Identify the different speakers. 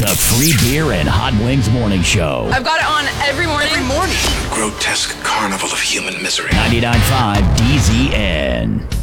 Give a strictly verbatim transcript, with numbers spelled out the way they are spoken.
Speaker 1: The Free Beer and Hot Wings Morning Show.
Speaker 2: I've got it on every morning.
Speaker 3: Every morning.
Speaker 4: Grotesque carnival of human misery.
Speaker 1: ninety-nine point five D Z N.